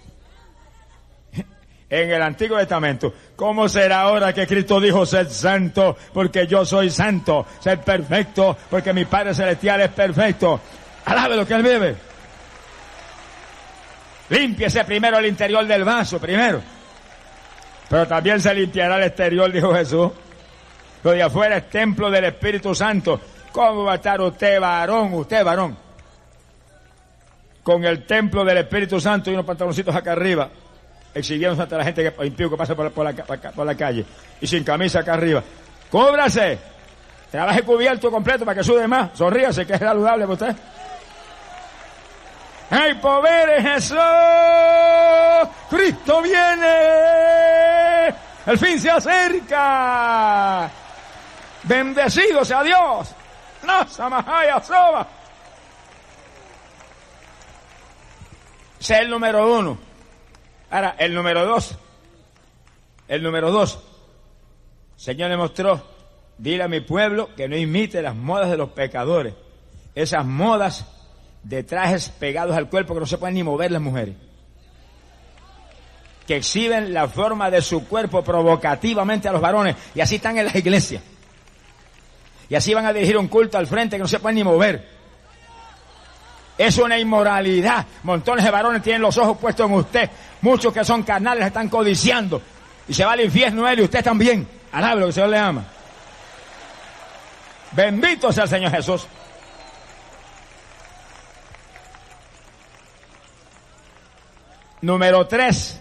En el Antiguo Testamento, ¿cómo será ahora que Cristo dijo, sed santo, porque yo soy santo, sed perfecto, porque mi Padre Celestial es perfecto? Alabe lo que Él vive. Límpiese primero el interior del vaso, primero. Pero también se limpiará el exterior, dijo Jesús. Lo de afuera es templo del Espíritu Santo. ¿Cómo va a estar usted varón, con el templo del Espíritu Santo y unos pantaloncitos acá arriba, exigiendo ante la gente que impío que pasa por la calle, y sin camisa acá arriba? ¡Cúbrase! Trabaje cubierto completo para que sude más. Sonríase, que es saludable para usted. ¡Ay, pobre Jesús! ¡Cristo viene! ¡El fin se acerca! ¡Bendecido sea Dios! ¡No, Samahaya Soba! Ese es el número 1. Ahora, el número 2. Señor le mostró, dile a mi pueblo que no imite las modas de los pecadores. Esas modas de trajes pegados al cuerpo que no se pueden ni mover las mujeres, que exhiben la forma de su cuerpo provocativamente a los varones, y así están en las iglesias, y así van a dirigir un culto al frente que no se pueden ni mover. Es una inmoralidad. Montones de varones tienen los ojos puestos en usted, muchos que son carnales están codiciando, y se va al infierno él y usted también. Alabe lo que el Señor le ama. Bendito sea el Señor Jesús. Número 3,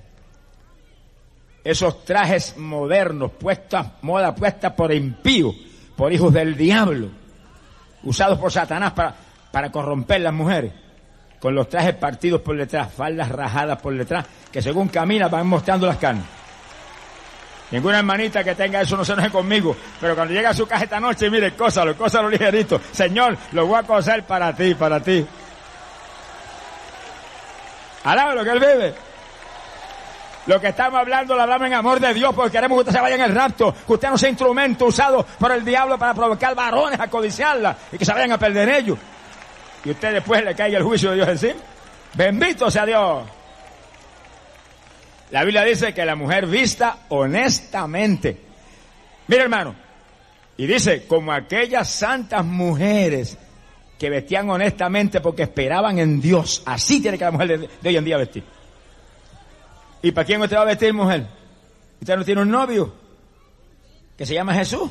esos trajes modernos, moda puesta por impíos, por hijos del diablo, usados por Satanás para corromper las mujeres, con los trajes partidos por detrás, faldas rajadas por detrás, que según camina van mostrando las carnes. Ninguna hermanita que tenga eso no se enoje conmigo, pero cuando llega a su casa esta noche, mire, cósalo ligerito. Señor, lo voy a coser para ti. Alaba lo que Él vive. Lo que estamos hablando, lo hablamos en amor de Dios, porque queremos que usted se vaya en el rapto, que usted no sea instrumento usado por el diablo para provocar varones a codiciarla y que se vayan a perder ellos. Y usted después le caiga el juicio de Dios encima. Bendito sea Dios. La Biblia dice que la mujer vista honestamente. Mira, hermano, y dice, como aquellas santas mujeres que vestían honestamente porque esperaban en Dios. Así tiene que la mujer de hoy en día vestir. ¿Y para quién usted va a vestir, mujer? ¿Usted no tiene un novio que se llama Jesús?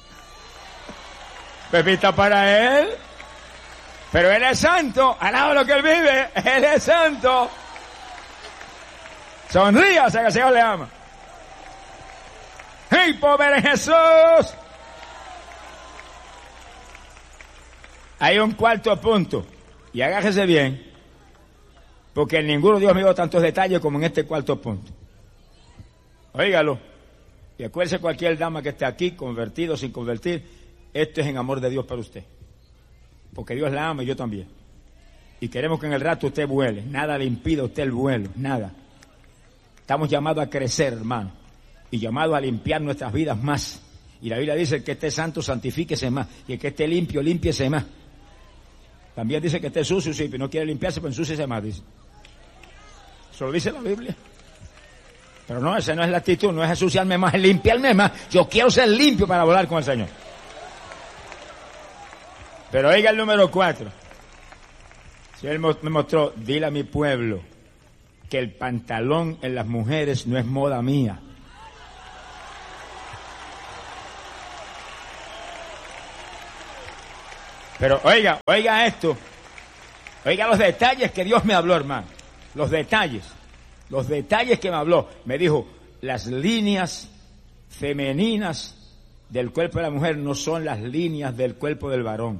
Pues vista para Él. Pero Él es santo. Alaba lo que Él vive. Él es santo. Sonríase que el Señor le ama. ¡Hey, pobre Jesús! Hay un cuarto punto, y agájese bien, porque en ninguno Dios me dio tantos detalles como en este cuarto punto. Óigalo, y acuérdese cualquier dama que esté aquí, convertido o sin convertir, esto es en amor de Dios para usted, porque Dios la ama y yo también. Y queremos que en el rato usted vuele, nada le impida a usted el vuelo, nada. Estamos llamados a crecer, hermano, y llamados a limpiar nuestras vidas más. Y la Biblia dice que esté santo, santifíquese más, y el que esté limpio, límpiese más. También dice que esté sucio, sí, pero no quiere limpiarse, pues ensúciese más, dice. Eso lo dice la Biblia. Pero no, esa no es la actitud, no es ensuciarme más, es limpiarme más. Yo quiero ser limpio para volar con el Señor. Pero oiga el número 4. Si Él me mostró, dile a mi pueblo que el pantalón en las mujeres no es moda mía. Pero oiga esto, oiga los detalles que Dios me habló, hermano, los detalles que me habló. Me dijo, las líneas femeninas del cuerpo de la mujer no son las líneas del cuerpo del varón.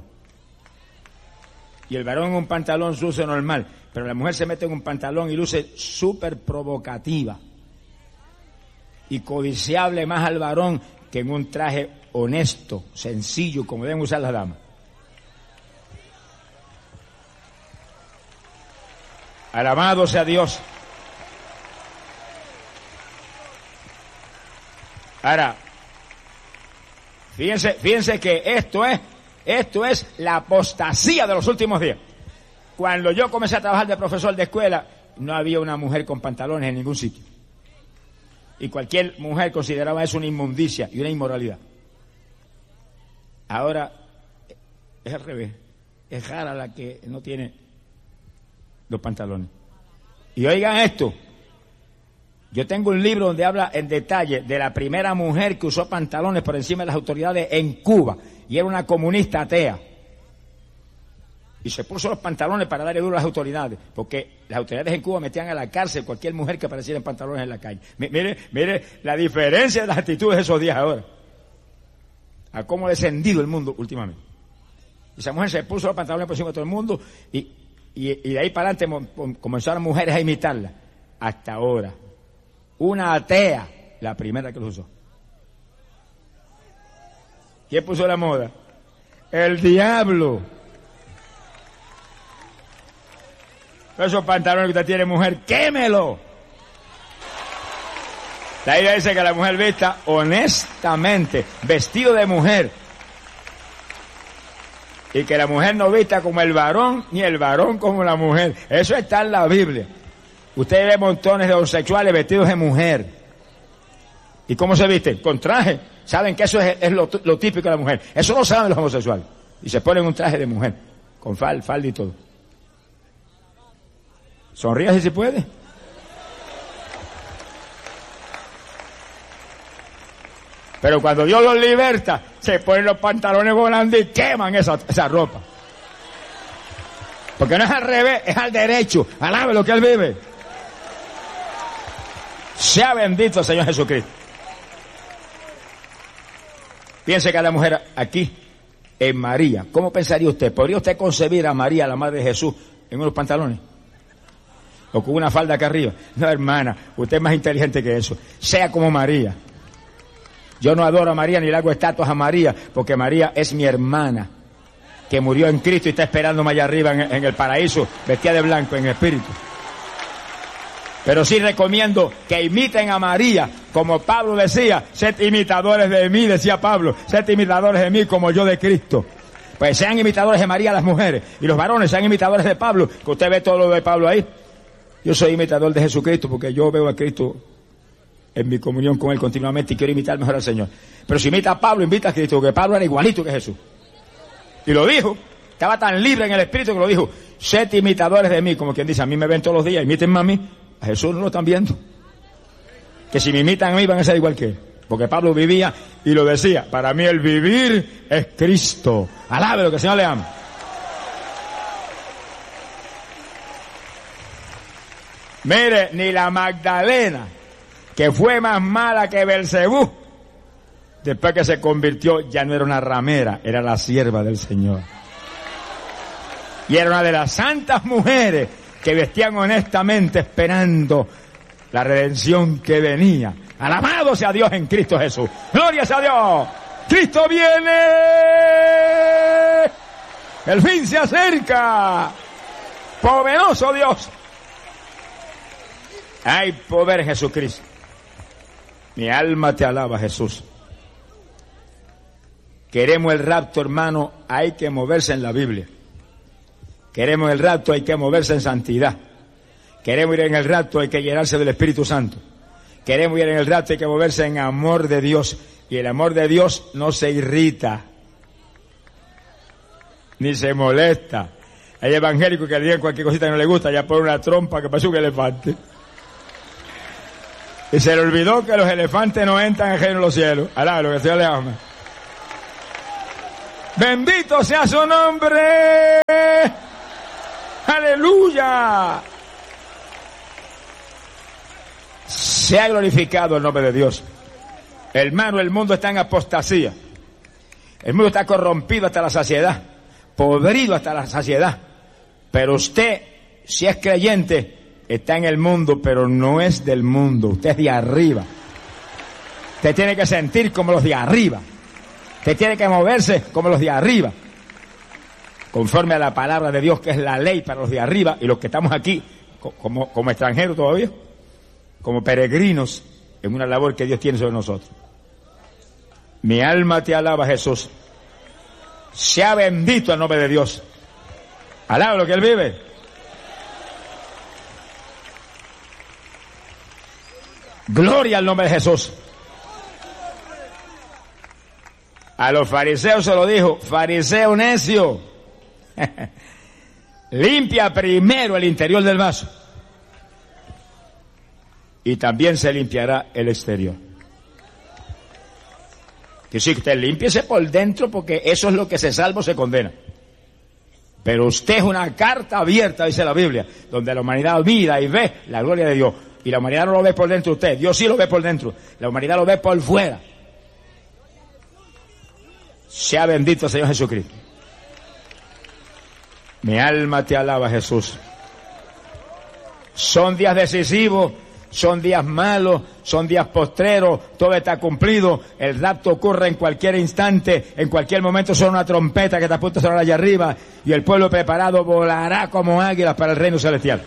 Y el varón en un pantalón luce normal, pero la mujer se mete en un pantalón y luce súper provocativa y codiciable más al varón que en un traje honesto, sencillo, como deben usar las damas. Alabado sea Dios. Ahora, fíjense que esto es la apostasía de los últimos días. Cuando yo comencé a trabajar de profesor de escuela, no había una mujer con pantalones en ningún sitio. Y cualquier mujer consideraba eso una inmundicia y una inmoralidad. Ahora es al revés. Es rara la que no tiene los pantalones. Y oigan esto. Yo tengo un libro donde habla en detalle de la primera mujer que usó pantalones por encima de las autoridades en Cuba. Y era una comunista atea. Y se puso los pantalones para darle duro a las autoridades. Porque las autoridades en Cuba metían a la cárcel cualquier mujer que apareciera en pantalones en la calle. Mire la diferencia de las actitudes de esos días ahora. A cómo ha descendido el mundo últimamente. Y esa mujer se puso los pantalones por encima de todo el mundo y de ahí para adelante comenzaron mujeres a imitarla. Hasta ahora. Una atea, la primera que lo usó. ¿Quién puso la moda? El diablo. Esos pantalones que usted tiene, mujer, quémelo. La Biblia dice que la mujer vista honestamente, vestido de mujer. Y que la mujer no vista como el varón, ni el varón como la mujer. Eso está en la Biblia. Usted ve montones de homosexuales vestidos de mujer. ¿Y cómo se visten? Con traje. Saben que eso es lo típico de la mujer. Eso no saben los homosexuales. Y se ponen un traje de mujer. Con falda y todo. Sonríe si puede. Pero cuando Dios los liberta, se ponen los pantalones volando y queman esa ropa. Porque no es al revés, es al derecho. Alabe lo que Él vive. Sea bendito el Señor Jesucristo. Piense que la mujer aquí, en María, ¿cómo pensaría usted? ¿Podría usted concebir a María, la madre de Jesús, en unos pantalones? ¿O con una falda acá arriba? No, hermana, usted es más inteligente que eso. Sea como María. Yo no adoro a María ni le hago estatuas a María, porque María es mi hermana, que murió en Cristo y está esperándome allá arriba en el paraíso, vestida de blanco en espíritu. Pero sí recomiendo que imiten a María, como Pablo decía, sed imitadores de mí, decía Pablo, sed imitadores de mí como yo de Cristo. Pues sean imitadores de María las mujeres, y los varones sean imitadores de Pablo, que usted ve todo lo de Pablo ahí. Yo soy imitador de Jesucristo porque yo veo a Cristo en mi comunión con Él continuamente y quiero imitar mejor al Señor. Pero si imita a Pablo, invita a Cristo, porque Pablo era igualito que Jesús. Y lo dijo, estaba tan libre en el Espíritu que lo dijo, sed imitadores de mí, como quien dice, a mí me ven todos los días, imítenme a mí. A Jesús no lo están viendo. Que si me imitan a mí van a ser igual que Él. Porque Pablo vivía y lo decía, para mí el vivir es Cristo. Alabe lo que el Señor le ama. Mire, ni la Magdalena, que fue más mala que Belcebú, después que se convirtió, ya no era una ramera, era la sierva del Señor. Y era una de las santas mujeres que vestían honestamente esperando la redención que venía. Alabado sea Dios en Cristo Jesús. Gloria sea a Dios. Cristo viene. El fin se acerca. Poderoso Dios. Hay poder en Jesucristo. Mi alma te alaba, Jesús. Queremos el rapto, hermano, hay que moverse en la Biblia. Queremos el rapto, hay que moverse en santidad. Queremos ir en el rapto, hay que llenarse del Espíritu Santo. Queremos ir en el rapto, hay que moverse en amor de Dios. Y el amor de Dios no se irrita, ni se molesta. Hay evangélicos que digan cualquier cosita que no le gusta, ya pone una trompa que parece un elefante. Y se le olvidó que los elefantes no entran al reino de los cielos. Alá, lo que el Señor le ama. Bendito sea su nombre. Aleluya. Sea glorificado el nombre de Dios. Hermano, el mundo está en apostasía. El mundo está corrompido hasta la saciedad, podrido hasta la saciedad. Pero usted, si es creyente, está en el mundo, pero no es del mundo. Usted es de arriba. Usted tiene que sentir como los de arriba. Usted tiene que moverse como los de arriba, conforme a la palabra de Dios, que es la ley para los de arriba, y los que estamos aquí como extranjeros todavía, como peregrinos en una labor que Dios tiene sobre nosotros. Mi alma te alaba, Jesús. Sea bendito el nombre de Dios. Alaba lo que Él vive. Gloria al nombre de Jesús. A los fariseos se lo dijo, fariseo necio, limpia primero el interior del vaso y también se limpiará el exterior. Que si usted límpiese por dentro, porque eso es lo que se salva o se condena. Pero usted es una carta abierta, dice la Biblia, donde la humanidad mira y ve la gloria de Dios. Y la humanidad no lo ve por dentro de usted, Dios sí lo ve por dentro. La humanidad lo ve por fuera. Sea bendito el Señor Jesucristo. Mi alma te alaba, Jesús. Son días decisivos, son días malos, son días postreros, todo está cumplido, el rapto ocurre en cualquier instante, en cualquier momento suena una trompeta que está a punto de sonar allá arriba y el pueblo preparado volará como águilas para el reino celestial.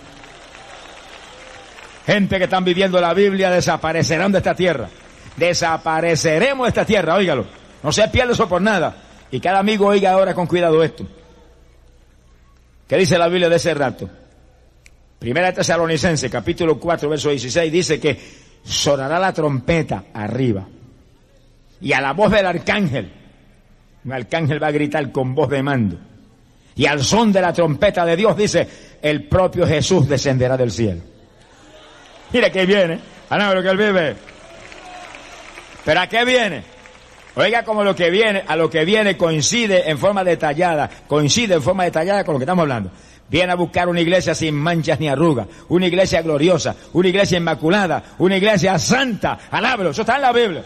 Gente que están viviendo la Biblia desaparecerán de esta tierra, desapareceremos de esta tierra, óigalo, no se pierda eso por nada, y cada amigo oiga ahora con cuidado esto. ¿Qué dice la Biblia de ese rapto? Primera de Tesalonicenses, capítulo 4, verso 16, dice que sonará la trompeta arriba. Y a la voz del arcángel, un arcángel va a gritar con voz de mando. Y al son de la trompeta de Dios, dice, el propio Jesús descenderá del cielo. Mire que viene, a lo que él vive. Pero ¿a qué viene? Oiga como lo que viene, a lo que viene coincide en forma detallada con lo que estamos hablando. Viene a buscar una iglesia sin manchas ni arrugas, una iglesia gloriosa, una iglesia inmaculada, una iglesia santa. Alábalo, eso está en la Biblia.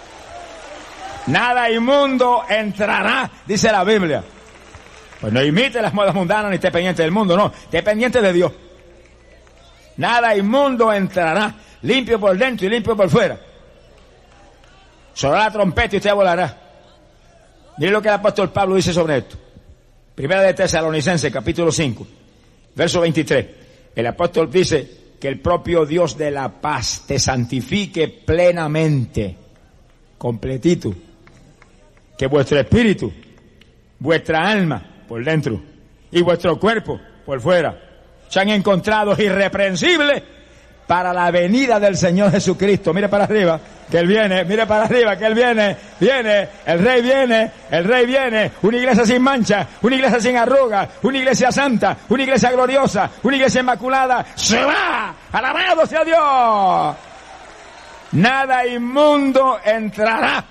Nada inmundo entrará, dice la Biblia. Pues no imite las modas mundanas ni esté pendiente del mundo, no, esté pendiente de Dios. Nada inmundo entrará, limpio por dentro y limpio por fuera. Sonará la trompeta y usted volará. Mire lo que el apóstol Pablo dice sobre esto. Primera de Tesalonicenses, capítulo 5, verso 23. El apóstol dice que el propio Dios de la paz te santifique plenamente, completito. Que vuestro espíritu, vuestra alma por dentro y vuestro cuerpo por fuera sean encontrados irreprensibles para la venida del Señor Jesucristo. Mire para arriba, que Él viene, mire para arriba, que Él viene, el Rey viene, una iglesia sin mancha, una iglesia sin arrugas, una iglesia santa, una iglesia gloriosa, una iglesia inmaculada, se va, alabado sea Dios. Nada inmundo entrará.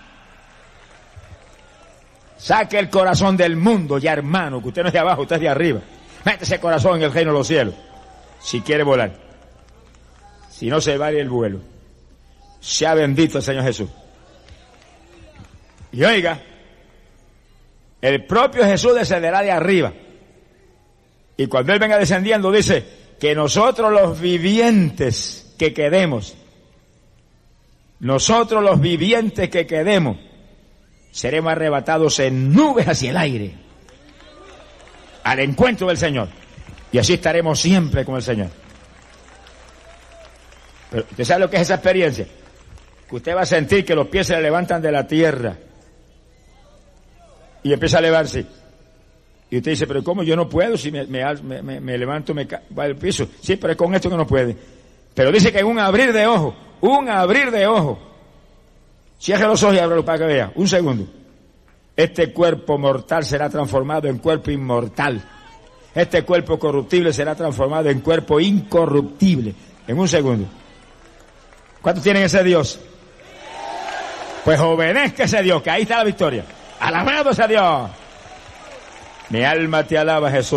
Saque el corazón del mundo ya, hermano, que usted no es de abajo, usted es de arriba. Mete ese corazón en el reino de los cielos, si quiere volar. Si no, se va el vuelo. Sea bendito el Señor Jesús. Y oiga, el propio Jesús descenderá de arriba. Y cuando Él venga descendiendo, dice que nosotros los vivientes que quedemos, seremos arrebatados en nubes hacia el aire, al encuentro del Señor. Y así estaremos siempre con el Señor. Pero ¿usted sabe lo que es esa experiencia? Que usted va a sentir que los pies se le levantan de la tierra y empieza a elevarse. Y usted dice, pero ¿cómo? Yo no puedo, si me levanto, va al piso. Sí, pero es con esto que no puede. Pero dice que en un abrir de ojos, cierre los ojos y ábrelo para que vea, un segundo. Este cuerpo mortal será transformado en cuerpo inmortal. Este cuerpo corruptible será transformado en cuerpo incorruptible. En un segundo. ¿Cuántos tienen ese Dios? Pues obedezca ese Dios, que ahí está la victoria. Alabado sea Dios. Mi alma te alaba, Jesús.